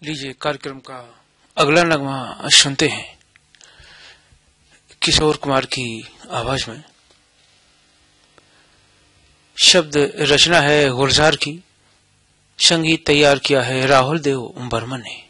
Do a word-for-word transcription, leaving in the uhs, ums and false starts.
लीजिए कार्यक्रम का अगला नगमा सुनते हैं किशोर कुमार की आवाज में। शब्द रचना है गुलजार की, संगीत तैयार किया है राहुल देव बर्मन ने।